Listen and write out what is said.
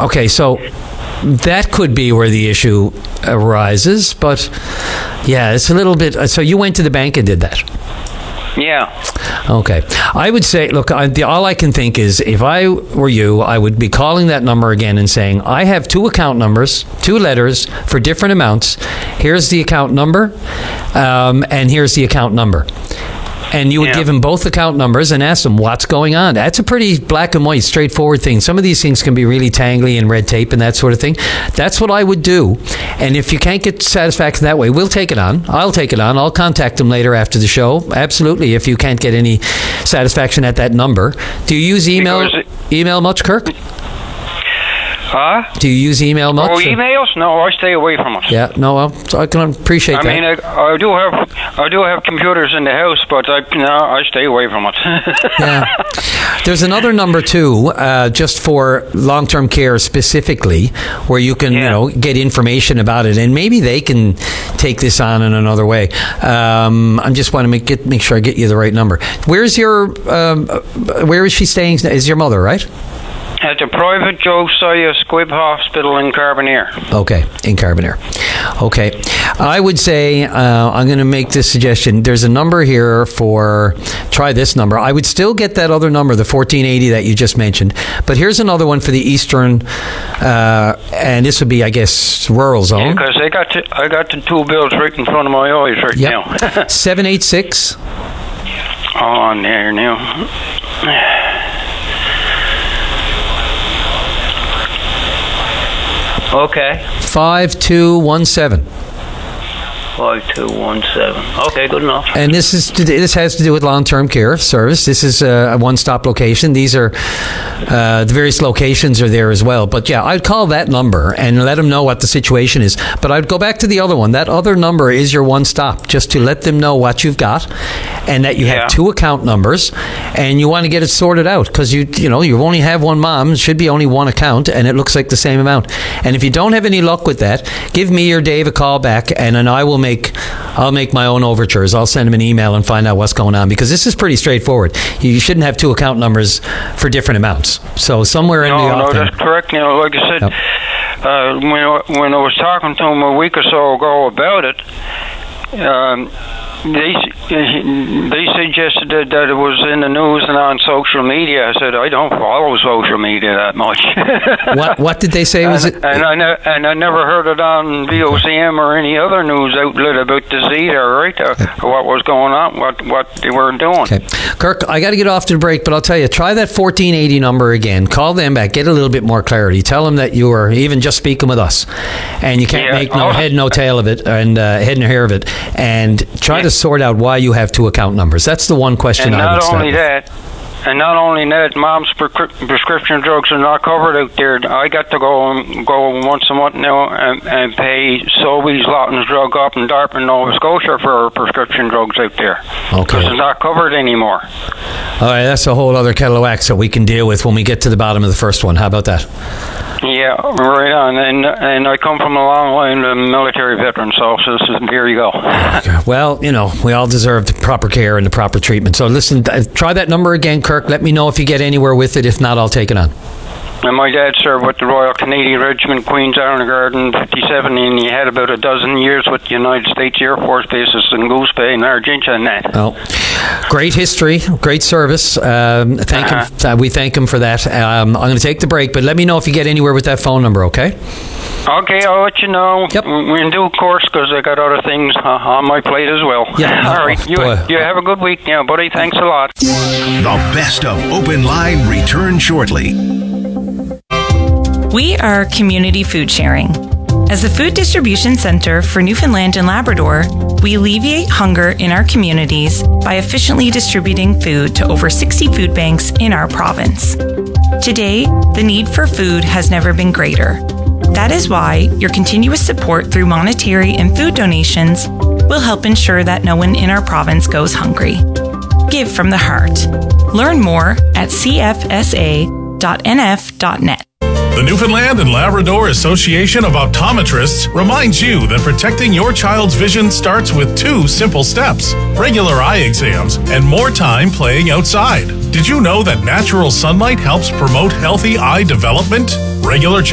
Okay, so that could be where the issue arises, but yeah, it's a little bit. So you went to the bank and did that. Yeah. Okay. I would say, look, all I can think is if I were you, I would be calling that number again and saying, I have 2 account numbers, 2 letters for different amounts. Here's the account number, and here's the account number. And you would give them both account numbers and ask them what's going on. That's a pretty black and white, straightforward thing. Some of these things can be really tangly and red tape and that sort of thing. That's what I would do. And if you can't get satisfaction that way, we'll take it on. I'll take it on. I'll contact them later after the show. Absolutely, if you can't get any satisfaction at that number. Do you use email much, Kirk? Huh? Do you use email much? Oh, emails? No, I stay away from it. Yeah, no, I can appreciate that. I mean, I do have computers in the house, but I stay away from it. Yeah. There's another number too, just for long-term care specifically, where you can get information about it, and maybe they can take this on in another way. I just want to make sure I get you the right number. Where is she staying? Is your mother, right? At the private Josiah Squibb Hospital in Carbonear. Okay, in Carbonear. Okay. I would say, I'm going to make this suggestion. There's a number here try this number. I would still get that other number, the 1480 that you just mentioned. But here's another one for the Eastern, and this would be, I guess, rural zone. Yeah, because I got the 2 bills right in front of my eyes right now. 786. On there now. Okay. 5217. 5217. Okay, good enough. And this has to do with long-term care service. This is a one-stop location. These are the various locations are there as well. But yeah, I'd call that number and let them know what the situation is. But I'd go back to the other one. That other number is your one-stop, just to let them know what you've got and that you have 2 account numbers and you want to get it sorted out because you only have one mom. It should be only one account and it looks like the same amount. And if you don't have any luck with that, give me or Dave a call back and then I'll make my own overtures. I'll send him an email and find out what's going on because this is pretty straightforward. You shouldn't have 2 account numbers for different amounts. So somewhere in the No, that's correct. Like I said, when I was talking to him a week or so ago about it, they suggested that it was in the news and on social media. I said, I don't follow social media that much. What did they say? Was it? And I never heard it on VOCM or any other news outlet about this either, right? What was going on, what they were doing. Okay. Kirk, I got to get off to the break, but I'll tell you, try that 1480 number again. Call them back. Get a little bit more clarity. Tell them that you are even just speaking with us. And you can't make no head, no tail of it, and head and hair of it. And try to sort out why you have 2 account numbers. That's the one question I would start with. And not only that, mom's prescription drugs are not covered out there. I got to go once a month now and pay Sobeys, Lawton's Drug Up in Dartmouth, Nova Scotia for prescription drugs out there. Okay. Because it's not covered anymore. All right, that's a whole other kettle of wax that we can deal with when we get to the bottom of the first one. How about that? Yeah, right on. And I come from a long line of military veterans, so here you go. Okay. Well, we all deserve the proper care and the proper treatment. So listen, try that number again, Kirk. Let me know if you get anywhere with it. If not, I'll take it on. And my dad served with the Royal Canadian Regiment, Queen's Army Garden, 57, and he had about a dozen years with the United States Air Force bases in Goose Bay and Argentina and that. Well, great history, great service. Thank him. We thank him for that. I'm going to take the break, but let me know if you get anywhere with that phone number, okay? Okay, I'll let you know. Yep. In due course, because I got other things on my plate as well. Yeah. All right. You have a good week now, buddy. Thanks a lot. The best of Open Line return shortly. We are community food sharing. As the Food Distribution Center for Newfoundland and Labrador, we alleviate hunger in our communities by efficiently distributing food to over 60 food banks in our province. Today, the need for food has never been greater. That is why your continuous support through monetary and food donations will help ensure that no one in our province goes hungry. Give from the heart. Learn more at cfsa.nf.net. The Newfoundland and Labrador Association of Optometrists reminds you that protecting your child's vision starts with 2 simple steps: regular eye exams and more time playing outside. Did you know that natural sunlight helps promote healthy eye development? Regular